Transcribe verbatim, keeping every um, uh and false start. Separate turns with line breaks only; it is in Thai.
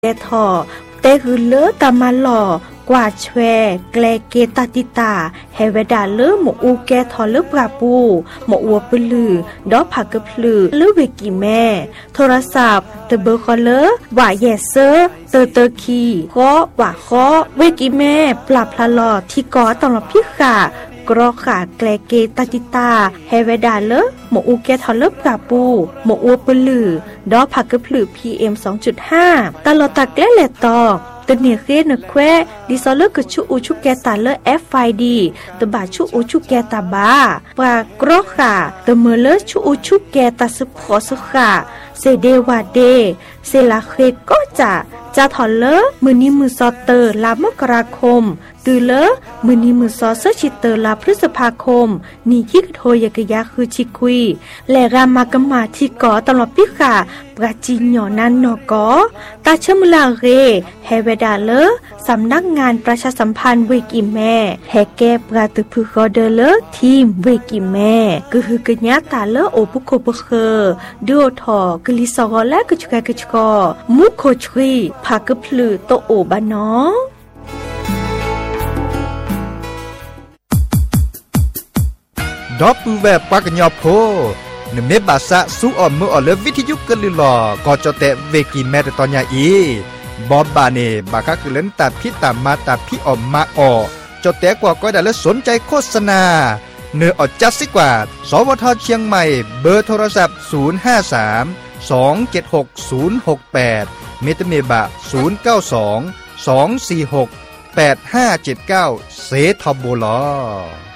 แกทอแต่คือเลอตามาหล่อกว่าแชแกลเกตาติตาเฮเวดาเลอหมอูแกทอเลปราปูหมอัวปลือดอผักกะพลือเลเวกิแม่โทรศัพท์เตเบอร์คอเลอว่าแยเซอร์เตอเตอคีเคาะว่าเคาะเวกิแม่ปรับพลาลอที่กอตอนพิขากรอขาแกลเกตาติตาเฮเวดาเลอหมอูแกทอเลปราปูหมอัวปลือดอผักกะพลือ พี เอ็ม สองจุดห้า ตลอดตะแกลเลตอตเนียเคนแควดิซอเลกชูอูชุแกตาเล เอฟ ไอ ดี ตบาชูอูชุแกตาบาปรากรอค่ะตเมเลชูอูชุแกตาสุขอสุขะเซเดวาเดเซลาเคก็จะจะถอนเลมือนี้มือซอเตอร์ลามกราคมตือเลมือนี้มือซอเซชิเตอร์ลาพฤษภาคมนี่คิกโทยกะยาคือชิคุยและรามากมาที่กอตลอดพิค่ะปราจีนหยอนันนอกอตาเชมลาเรเฮเวดาเลสำนักงานประชาสัมพันธ์เวกิแม่แฮแกปราตึพึกอเดเลทีมเวกิแม่ก็คือกะญาตาเลโอปุโคปเคดูทอกลิซอและกะชกะกะชกอมุโคชรีพากะพลือโตโอบานอ
ดอปูแวปากญอโพนเมบาสะสูออมมืออเลวิทยุกะลิลอก็จอเตเวกิแม่ตอนญาอีบอบบาเนบาคะคือเล่นตาพิตามาตาพิออมมาออจอเตกว่าก็ได้และสนใจโฆษณาเนื้ออดจัดสิกว่าสวทเชียงใหม่เบอร์โทรศัพท์ศูนย์ ห้า สาม สอง เจ็ด หก ศูนย์ หก แปดเมตเมบะศูนย์ เก้า สอง สอง สี่ หก แปด ห้า เจ็ด เก้าเสทบลอ